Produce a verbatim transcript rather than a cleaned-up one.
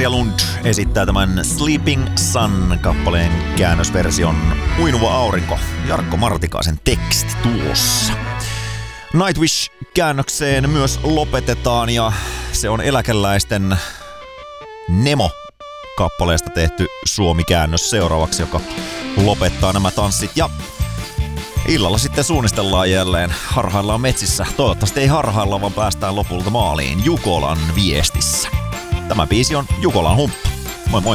Maria Lund esittää tämän Sleeping Sun-kappaleen käännösversion Uinuva aurinko. Jarkko Martikaisen teksti tuossa. Nightwish-käännökseen myös lopetetaan ja se on eläkeläisten Nemo-kappaleesta tehty suomi-käännös seuraavaksi, joka lopettaa nämä tanssit. Ja illalla sitten suunnistellaan jälleen, harhaillaan metsissä. Toivottavasti ei harhailla, vaan päästään lopulta maaliin Jukolan viestissä. Tämä biisi on Jukolan humppa. Moi moi!